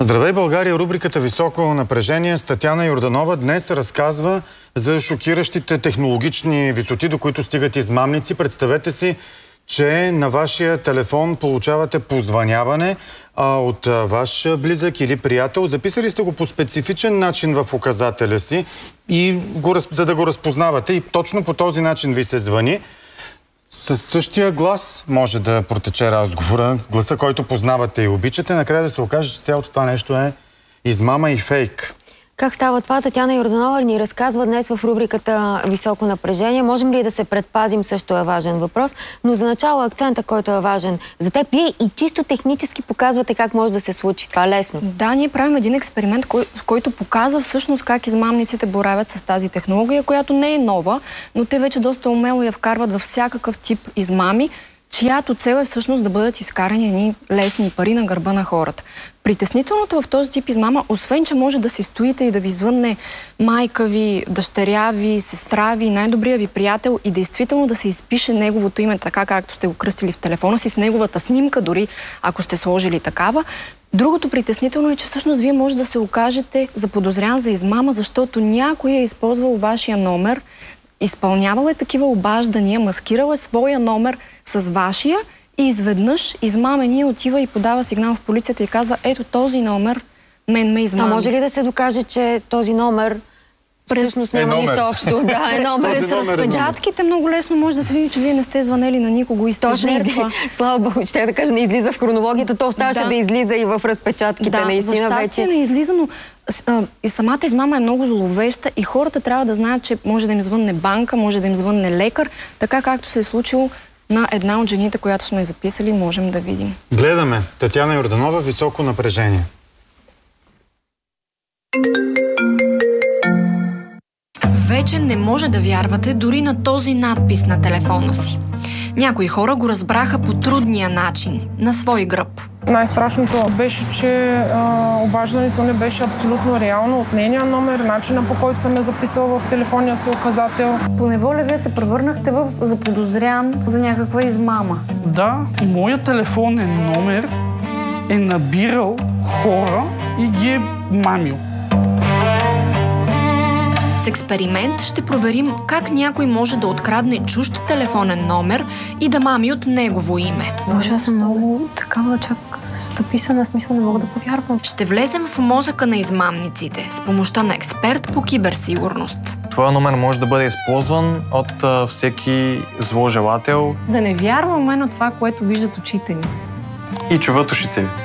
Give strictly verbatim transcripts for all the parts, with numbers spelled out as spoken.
Здравей, България! Рубриката Високо напрежение с Татяна Йорданова днес разказва за шокиращите технологични висоти, до които стигат измамници. Представете си, че на вашия телефон получавате позвъняване а, от а, ваш близък или приятел. Записали сте го по специфичен начин в указателя си, и го, за да го разпознавате, и точно по този начин ви се звъни. Със същия глас може да протече разговора, гласа, който познавате и обичате. Накрая да се окаже, че цялото това нещо е измама и фейк. Как става това? Татяна Йорданова ни разказва днес в рубриката Високо напрежение. Можем ли да се предпазим, също е важен въпрос. Но за начало акцента, който е важен за теб, вие и чисто технически показвате как може да се случи. Това е лесно. Да, ние правим един експеримент, кой, който показва всъщност как измамниците боравят с тази технология, която не е нова, но те вече доста умело я вкарват във всякакъв тип измами, чиято цел е всъщност да бъдат изкарани едни лесни пари на гърба на хората. Притеснителното в този тип измама, освен че може да си стоите и да ви звънне майка ви, дъщеря ви, сестра ви, най-добрия ви приятел и действително да се изпише неговото име, така както сте го кръстили в телефона си, с неговата снимка, дори ако сте сложили такава. Другото притеснително е, че всъщност вие може да се окажете заподозрян за измама, защото някой е използвал вашия номер, изпълнявал е такива обаждания, маскирал е своя номер с вашия и изведнъж измамения отива и подава сигнал в полицията и казва: ето този номер мен ме измами. А може ли да се докаже, че този номер всъщност няма е нищо общо? Да, е номер. През разпечатките много лесно може да се види, че вие не сте звънели на никого и сте жертва. Слава Богу, ще да кажа, не излиза в хронологията, то оставаше да, да излиза и в разпечатките. Да, наистина, за щастие вече не излиза, но а, и самата измама е много зловеща и хората трябва да знаят, че може да им звънне банка, може да им звънне лекар, така както се е случило на една от жените, която сме записали, можем да видим. Гледаме Татяна Йорданова, Високо напрежение. Вече не може да вярвате дори на този надпис на телефона си. Някои хора го разбраха по трудния начин, на свой гръб. Най-страшното беше, че а, обаждането не беше абсолютно реално от нейния номер, начина по който съм я записала в телефонния си указател. По неволя вие се превърнахте в заподозрян за някаква измама. Да, моят телефонен номер е набирал хора и ги е мамил. С експеримент ще проверим как някой може да открадне чужд телефонен номер и да мами от негово име. Боже, аз съм много такава чак стъписана, смисъл не мога да повярвам. Ще влезем в мозъка на измамниците с помощта на експерт по киберсигурност. Твоя номер може да бъде използван от а, всеки зложелател. Да не вярваме на това, което виждат очите ни. И чуват ушите ви.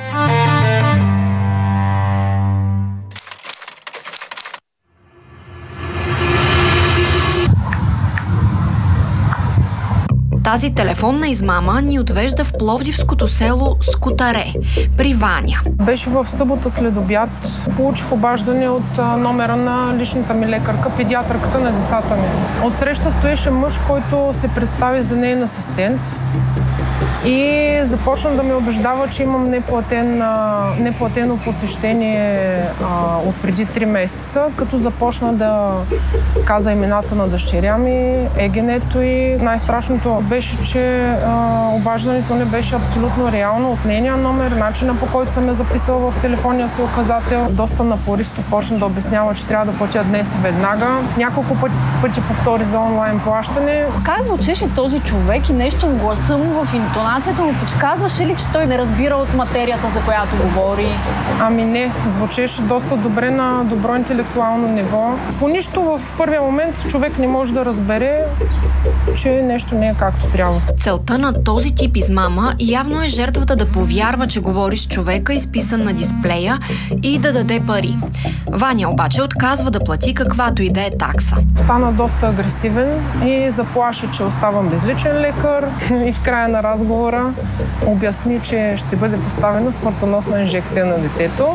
Тази телефонна измама ни отвежда в пловдивското село Скутаре, при Ваня. Беше в събота след обяд. Получих обаждане от а, номера на личната ми лекарка, педиатрката на децата ми. Отсреща стоеше мъж, който се представи за неин асистент и започна да ме убеждава, че имам неплатен, а, неплатено посещение а, от преди три месеца, като започна да каза имената на дъщеря ми, егенето и най-страшното беше, че а, обаждането не беше абсолютно реално от нейния номер, начина по който съм я записала в телефонния си указател. Доста напористо почна да обяснява, че трябва да платя днес и веднага. Няколко пъти, пъти повтори за онлайн плащане. Как звучеше този човек и нещо в гласа му, в интонацията му подсказваше ли, че той не разбира от материята, за която говори? Ами не, звучеше доста добре на добро интелектуално ниво. По нищо в първия момент човек не може да разбере, че нещо не е както трябва. Целта на този тип измама явно е жертвата да повярва, че говори с човека, изписан на дисплея, и да даде пари. Ваня обаче отказва да плати каквато и да е такса. Стана доста агресивен и заплаши, че оставам без личен лекар, и в края на разговора обясни, че ще бъде поставена смъртоносна инжекция на детето.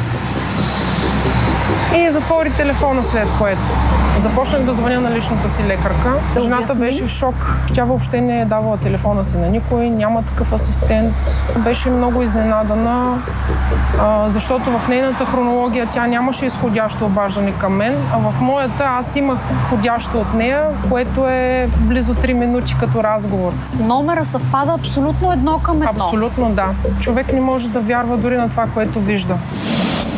И затвори телефона, след което започнах да звъня на личната си лекарка. Да, жената беше в шок. Тя въобще не е давала телефона си на никой, няма такъв асистент. Беше много изненадана, защото в нейната хронология тя нямаше изходящо обаждане към мен, а в моята аз имах входящо от нея, което е близо три минути като разговор. Номера съвпада абсолютно едно към едно. Абсолютно, да. Човек не може да вярва дори на това, което вижда.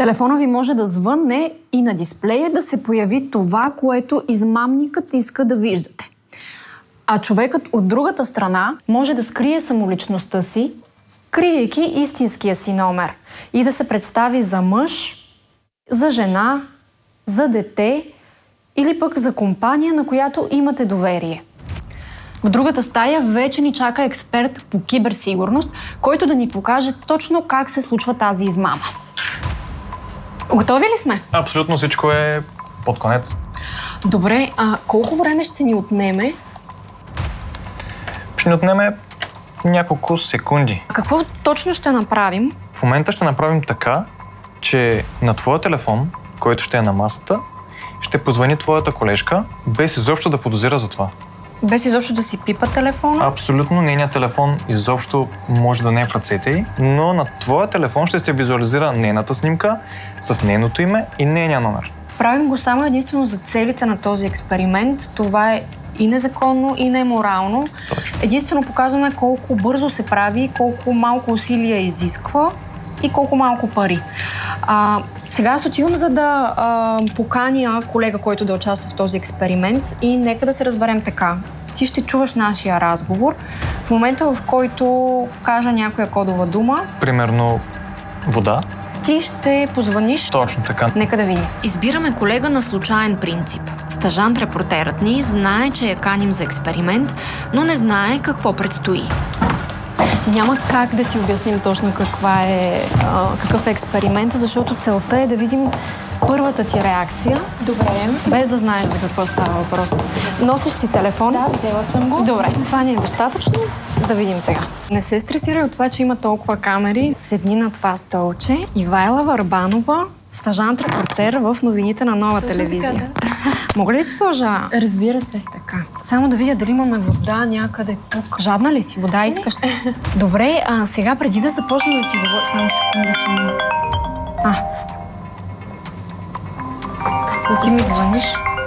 Телефона ви може да звънне и на дисплея да се появи това, което измамникът иска да виждате. А човекът от другата страна може да скрие самоличността си, криейки истинския си номер и да се представи за мъж, за жена, за дете или пък за компания, на която имате доверие. В другата стая вече ни чака експерт по киберсигурност, който да ни покаже точно как се случва тази измама. Готови ли сме? Абсолютно всичко е под конец. Добре, а колко време ще ни отнеме? Ще ни отнеме няколко секунди. Какво точно ще направим? В момента ще направим така, че на твоя телефон, който ще е на масата, ще позвъни твоята колежка, без изобщо да подозира за това. Без изобщо да си пипа телефона? Абсолютно, нейният телефон изобщо може да не е в ръцете й, но на твоя телефон ще се визуализира нейната снимка с нейното име и нейния номер. Правим го само единствено за целите на този експеримент. Това е и незаконно, и неморално. Точно. Единствено показваме колко бързо се прави, колко малко усилия изисква и колко малко пари. А, сега аз отивам, за да а, поканя колега, който да участва в този експеримент и нека да се разберем така. Ти ще чуваш нашия разговор. В момента, в който кажа някоя кодова дума... Примерно вода. Ти ще позвъниш... Точно така. Нека да видим. Избираме колега на случайен принцип. Стажант-репортерът ни знае, че я каним за експеримент, но не знае какво предстои. Няма как да ти обясним точно каква е, а, какъв е експеримент, защото целта е да видим първата ти реакция. Добре. Без да знаеш за какво става въпрос. Носиш си телефон? Да, взела съм го. Добре, това ни е достатъчно. Да видим сега. Не се стресирай от това, че има толкова камери. Седни на това столче. Ивайла Върбанова, стажант-репортер в новините на Нова Точно телевизия. така, да. Мога ли да ти сложа? Разбира се. Така. Само да видя дали имаме вода някъде тук. Жадна ли си? Вода искаш ли? Добре, а сега преди да започна да ти говоря... Само секунда, че ми... А. Ти ми звъниш?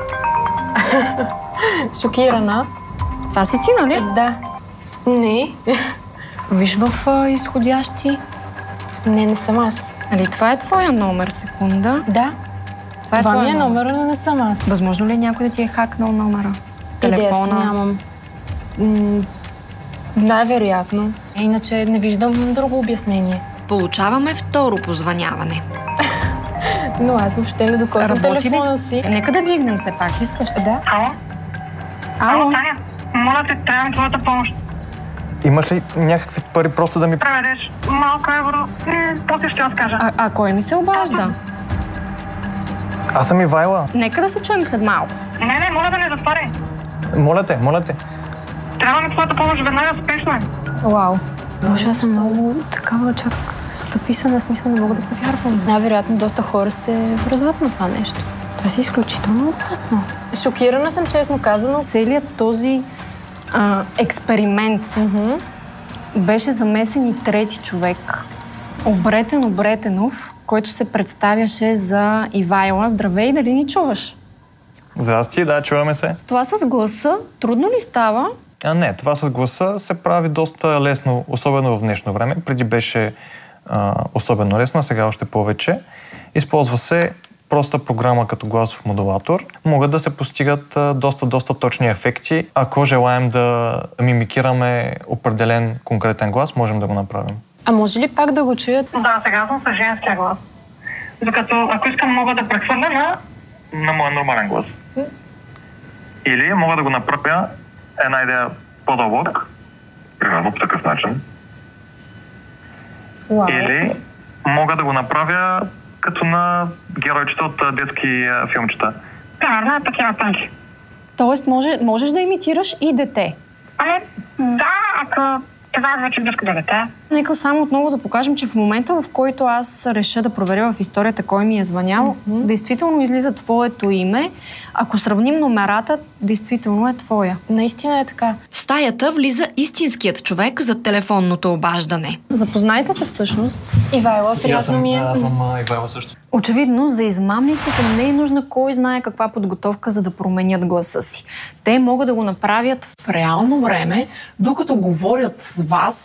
Шокирана. Това си ти, нали? Да. Не. Виж в а, изходящи. Не, не съм аз. Нали, това е твоя номер, секунда. Да. Това, е Това ми твоя е номера, но не съм аз. Възможно ли е някой да ти е хакнал номера? Идея си нямам. М- най-вероятно. Иначе не виждам друго обяснение. Получаваме второ позвъняване. Но аз въобще не докосвам телефона си. Е, нека да дигнем все пак, искаш ли? Да. Ало? Ало? Ало, Таня, моля те, трябвам твоята помощ. Имаш ли някакви пари просто да ми... Преведеш малко евро, м- после ще разкажа. А, а кой ми се обажда? Аз съм Ивайла. Нека да се чуем след малко. Не, не, моля да не затваряй. Моля те, моля те. Трябва ми твоята помощ веднага, спешно е. Вау. Боже, аз съм много такава, чак стъписана, смисъл не мога да повярвам. Най-вероятно доста хора се връзват на това нещо. Това си изключително опасно. Шокирана съм, честно казано. Целият този а, експеримент Mm-hmm. беше замесен и трети човек. Обретен Обретенов, който се представяше за Ивайла. Здравей, дали ни чуваш? Здрасти, да, чуваме се. Това с гласа трудно ли става? А, не, това с гласа се прави доста лесно, особено в днешно време. Преди беше а, особено лесно, а сега още повече. Използва се проста програма като гласов модулатор. Могат да се постигат а, доста, доста точни ефекти. Ако желаем да мимикираме определен конкретен глас, можем да го направим. А може ли пак да го чуят? Да, сега съм с женския глас. Докато, ако искам, мога да прехвърля на... на моя нормален глас. Или мога да го направя една идея по-дълбок, примерно по такъв начин. Вау. Или мога да го направя като на геройчета от а, детски а, филмчета. Примерно такива тънки. Тоест, може, можеш да имитираш и дете. Ами, да, ако това вече близко до дете. Нека само отново да покажем, че в момента, в който аз реша да проверя в историята кой ми е звънял, mm-hmm. действително излиза твоето име. Ако сравним номерата, действително е твоя. Наистина е така. В стаята влиза истинският човек за телефонното обаждане. Запознайте се всъщност. Ивайла, приятно ми е. Аз съм Ивайла също. Очевидно, за измамниците не е нужна кой знае каква подготовка, за да променят гласа си. Те могат да го направят в реално време, докато говорят с вас,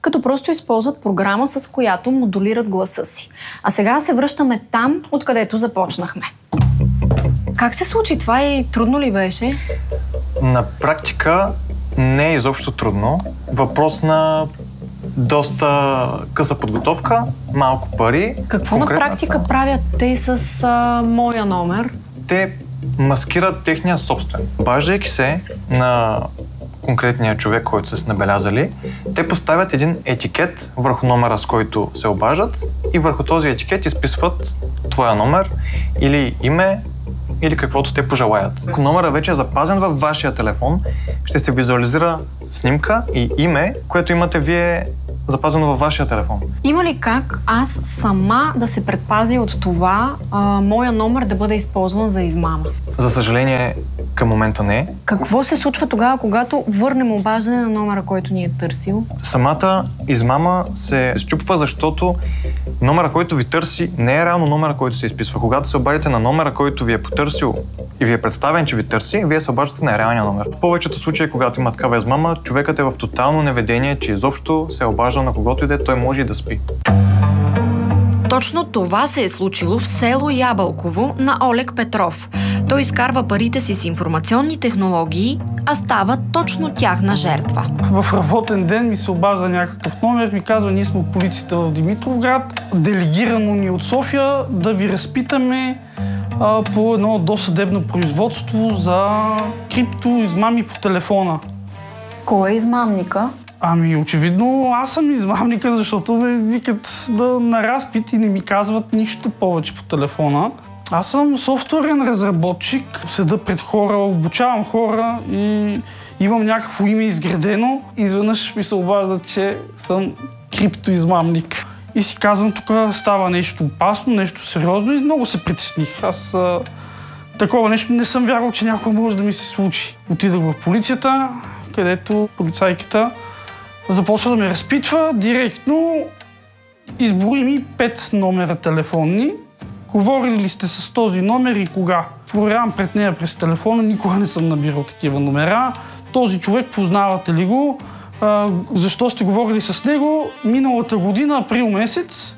като просто използват програма, с която модулират гласа си. А сега се връщаме там, откъдето започнахме. Как се случи това и трудно ли беше? На практика не е изобщо трудно. Въпрос на доста къса подготовка, малко пари. Какво конкретна... на практика правят те с а, моя номер? Те маскират техния собствен. Обаждайки се на конкретния човек, който са се набелязали, те поставят един етикет върху номера, с който се обаждат, и върху този етикет изписват твоя номер или име, или каквото те пожелаят. Ако номерът вече е запазен във вашия телефон, ще се визуализира снимка и име, което имате вие запазено във вашия телефон. Има ли как аз сама да се предпазя от това а, моя номер да бъде използван за измама? За съжаление, към момента не. Какво се случва тогава, когато върнем обаждане на номера, който ни е търсил? Самата измама се счупва, защото номера, който ви търси, не е реално номера, който се изписва. Когато се обадите на номера, който ви е потърсил и ви е представен, че ви търси, вие се обаждате на реалния номер. В повечето случаи, когато има такава измама, човекът е в тотално неведение, че изобщо се е обаждал на когото и да е, той може и да спи. Точно това се е случило в село Ябълково на Олег Петров. Той изкарва парите си с информационни технологии, а става точно тяхна жертва. В работен ден ми се обажда някакъв номер, ми казва: ние сме от полицията в Димитровград, делегирано ни от София да ви разпитаме а, по едно досъдебно производство за криптоизмами по телефона. Кой е измамника? Ами, очевидно, аз съм измамника, защото ме викат да на разпит и не ми казват нищо повече по телефона. Аз съм софтуерен разработчик, седа пред хора, обучавам хора и имам някакво име изградено. Изведнъж ми се обаждат, че съм криптоизмамник. И си казвам, тук става нещо опасно, нещо сериозно, и много се притесних. Аз а, такова нещо не съм вярвал, че някой може да ми се случи. Отидах в полицията, където полицайката започва да ме разпитва директно. Избори ми пет номера телефонни. Говорили ли сте с този номер и кога? Проверявам пред нея през телефона, никога не съм набирал такива номера. Този човек познавате ли го? А, защо сте говорили с него? Миналата година, април месец,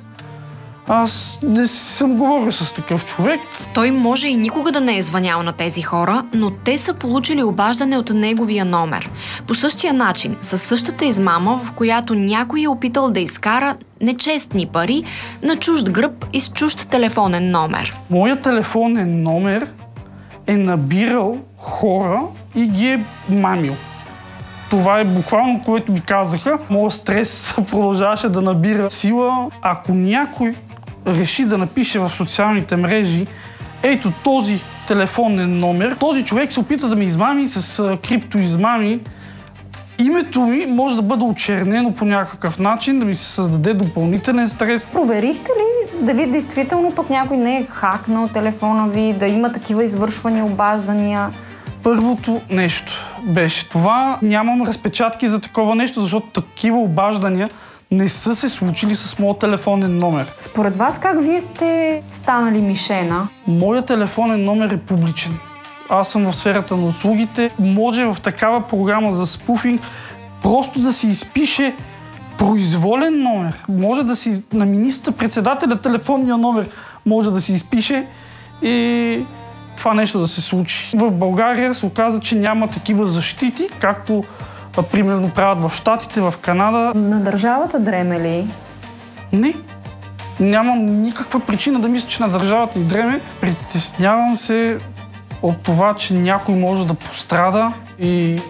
аз не съм говорил с такъв човек. Той може и никога да не е звънял на тези хора, но те са получили обаждане от неговия номер. По същия начин, със същата измама, в която някой е опитал да изкара нечестни пари на чужд гръб и с чужд телефонен номер. Моят телефонен номер е набирал хора и ги е мамил. Това е буквално, което ми казаха. Моят стрес продължаваше да набира сила. Ако някой реши да напише в социалните мрежи: ето този телефонен номер, този човек се опита да ме измами с криптоизмами, името ми може да бъде очернено по някакъв начин, да ми се създаде допълнителен стрес. Проверихте ли дали действително пък някой не е хакнал телефона ви, да има такива извършвани обаждания? Първото нещо беше това. Нямам разпечатки за такова нещо, защото такива обаждания не са се случили с моят телефонен номер. Според вас как вие сте станали мишена? Моят телефонен номер е публичен. Аз съм в сферата на услугите. Може в такава програма за спуфинг просто да си изпише произволен номер. Може да си на министър-председателя телефонния номер може да си изпише и това нещо да се случи. В България се оказа, че няма такива защити, както примерно правят в Щатите, в Канада. На държавата дреме ли? Не. Нямам никаква причина да мисля, че на държавата и дреме. Притеснявам се от това, че някой може да пострада и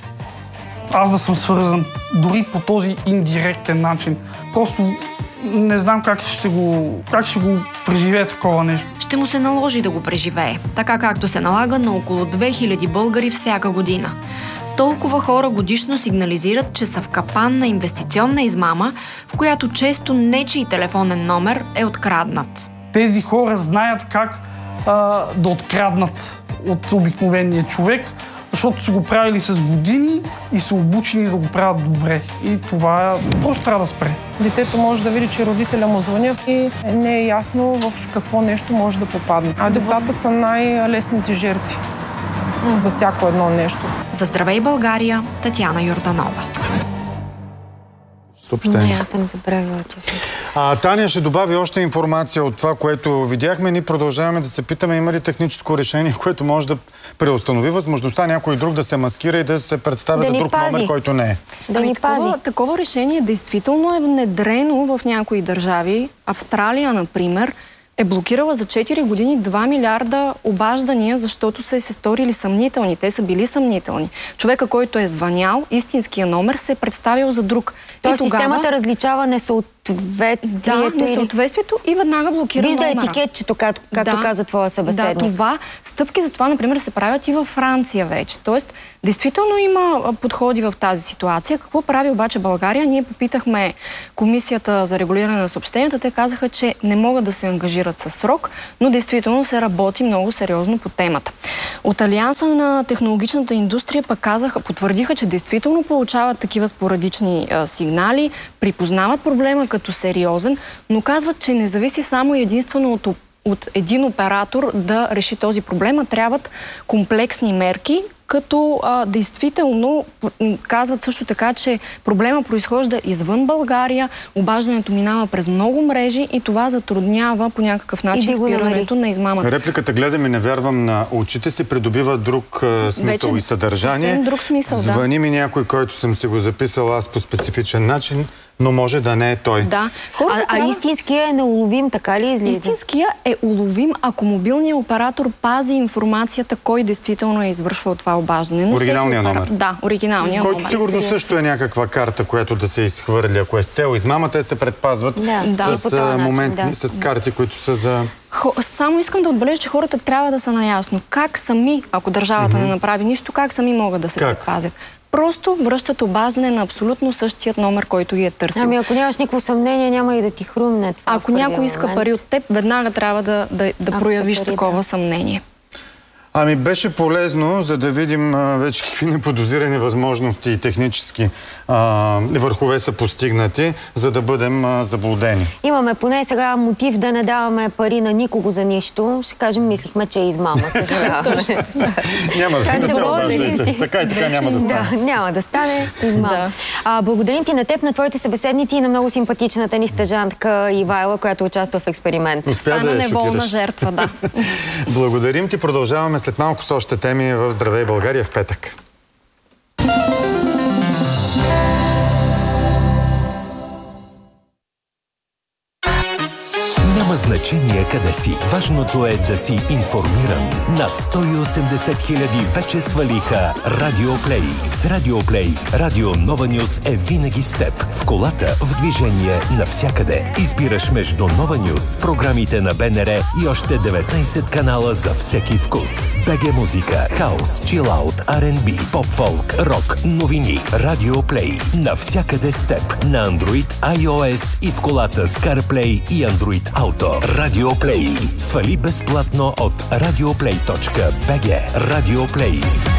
аз да съм свързан дори по този индиректен начин. Просто не знам как ще го, как ще го преживее такова нещо. Ще му се наложи да го преживее, така както се налага на около две хиляди българи всяка година. Толкова хора годишно сигнализират, че са в капан на инвестиционна измама, в която често нечий телефонен номер е откраднат. Тези хора знаят как а, да откраднат от обикновения човек, защото са го правили с години и са обучени да го правят добре. И това просто трябва да спре. Детето може да види, че родителя му звънят и не е ясно в какво нещо може да попадне. А децата са най-лесните жертви за всяко едно нещо. За Здравей България, Татяна Йорданова. съобщение. Не, аз съм забравила, че съм. А, Таня ще добави още информация от това, което видяхме. Ние продължаваме да се питаме, има ли техническо решение, което може да преустанови възможността някой друг да се маскира и да се представя да за друг пази. номер, който не е. Да ами, ни такова, пази. Такова решение действително е внедрено в някои държави. Австралия, например, е блокирала за четири години два милиарда обаждания, защото са се сторили съмнителни. Те са били съмнителни. Човека, който е звънял, истинския номер, се е представил за друг. Тоест и тогава... системата различава несъответствието. Да, несъответствието и веднага блокира Вижда номера. етикетчето, както, както да, каза твоя събеседник. Да, това, стъпки за това, например, се правят и във Франция вече. Тоест, действително има подходи в тази ситуация. Какво прави обаче България? Ние попитахме Комисията за регулиране на съобщенията. Те казаха, че не могат да се ангажират със срок, но действително се работи много сериозно по темата. От Алианса на технологичната индустрия пък казаха, потвърдиха, че действително получават такива спорадични а, сигнали, припознават проблема като сериозен, но казват, че не зависи само и единствено от, от един оператор да реши този проблем, а трябват комплексни мерки, като а, действително казват също така, че проблема произхожда извън България, обаждането минава през много мрежи и това затруднява по някакъв начин спирането на измамата. Репликата "гледам и не вярвам на очите си" придобива друг а, смисъл Вече и съдържание. друг смисъл, да. Звъни ми някой, който съм си го записал аз по специфичен начин, но може да не е той. Да. Хората а, трябва... а истинския е неуловим, така ли излиза? Истинския е уловим, ако мобилният оператор пази информацията, кой действително е извършвал това обаждане. Но оригиналния номер. Да, оригиналния който номер. Който сигурно също е някаква карта, която да се изхвърли, ако е с цел измама, те се предпазват да, с, да, момент, начин, да. с карти, които са за... Хо, само искам да отбележа, че хората трябва да са наясно. Как сами, ако държавата mm-hmm. не направи нищо, как сами могат да се как? предпазят? Просто връщат обаждане на абсолютно същият номер, който ги е търсил. Ами ако нямаш никакво съмнение, няма и да ти хрумне. Ако някой иска момент. пари от теб, веднага трябва да, да, да проявиш пари, такова да. съмнение. Ами беше полезно, за да видим а, вече какви неподозирани възможности и технически а, върхове са постигнати, за да бъдем а, заблудени. Имаме поне сега мотив да не даваме пари на никого за нищо. Ще кажем, мислихме, че е измама. Съжаляваме. Няма да не се обаждайте. Така и така няма да стане. Да, няма да стане измама. А, благодарим ти на теб, на твоите събеседници и на много симпатичната ни стажантка Ивайла, която участва в експеримент. Успя да я неволна жертва, да. Благодарим ти. Продължаваме след малко с още теми в Здравей България в петък. Няма значение къде си. Важното е да си информиран. Над сто и осемдесет хиляди вече свалиха Радиоплей. С Радиоплей Радио Нова Нюс е винаги с теб. В колата, в движение, навсякъде. Избираш между Нова Нюс, програмите на БНР и още деветнайсет канала за всеки вкус. БГ музика, хаус, чилаут, Ар енд Би, поп-фолк, рок, новини. Радиоплей. Навсякъде с теб. На Android, iOS и в колата с CarPlay и Android Auto. Радиоплей. Свали безплатно от радиоплей точка би джи. Радиоплей.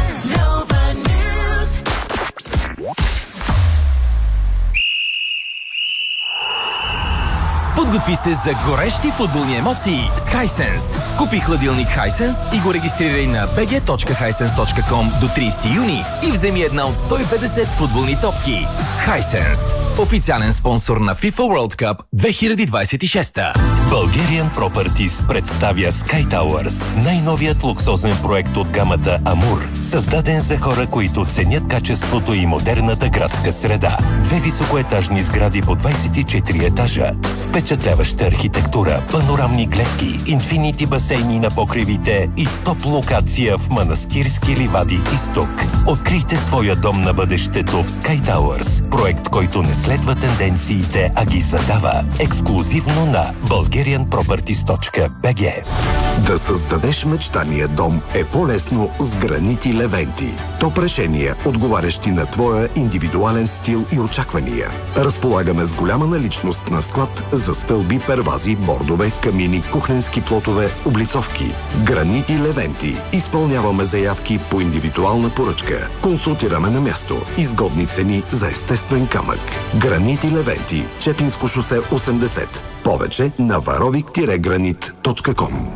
Подготви се за горещи футболни емоции с Hisense. Купи хладилник Hisense и го регистрирай на би джи точка хайсенс точка ком до трийсети юни и вземи една от сто и петдесет футболни топки. Hisense. Официален спонсор на FIFA World Cup две хиляди двайсет и шеста. Bulgarian Properties представя Sky Towers, най-новият луксозен проект от гамата Амур, създаден за хора, които ценят качеството и модерната градска среда. Две високоетажни сгради по двайсет и четири етажа с впечатляваща архитектура, панорамни гледки, инфинити басейни на покривите и топ локация в Манастирски ливади изток. Открийте своя дом на бъдещето в Sky Towers, проект, който не следва тенденциите, а ги задава. Ексклузивно на bulgarian properties точка би джи. Да създадеш мечтания дом е по-лесно с гранити Левенти. Топ решения, отговарящи на твоя индивидуален стил и очаквания. Разполагаме с голяма наличност на склад за стълби, первази, бордове, камини, кухненски плотове, облицовки. Гранити Левенти. Изпълняваме заявки по индивидуална поръчка. Консултираме на място. Изгодни цени за естествен камък. Гранити Левенти. Чепинско шосе осемдесет. Повече на варовик гранит точка ком.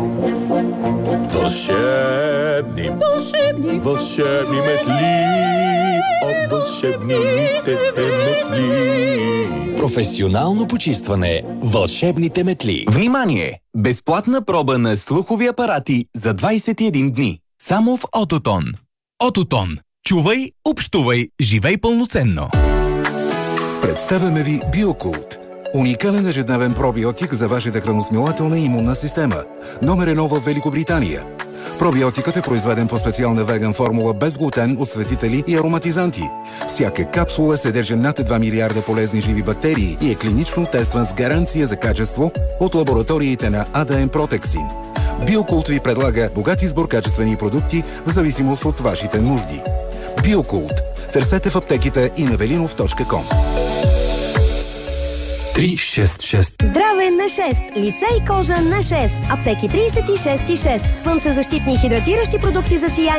Вълшебни, вълшебни, вълшебни метли от вълшебните емоции. метли. Професионално почистване. Вълшебните метли. Внимание! Безплатна проба на слухови апарати за двайсет и един дни. Само в Ототон. Ототон. Чувай, общувай, живей пълноценно. Представяме ви Биокулт. Уникален ежедневен пробиотик за вашата храносмилателна и имунна система. Номер едно в Великобритания. Пробиотикът е произведен по специална веган формула без глутен, осветители и ароматизанти. Всяка капсула съдържа над два милиарда полезни живи бактерии и е клинично тестван с гаранция за качество от лабораториите на А Д М Протексин. Биокулт ви предлага богат избор качествени продукти в зависимост от вашите нужди. Биокулт. Търсете в аптеките и на велинов точка ком. три шест шест. Здраве на шест. Лице и кожа на шест. Аптеки трийсет и шест и шест. Слънцезащитни и хидратиращи продукти за сияние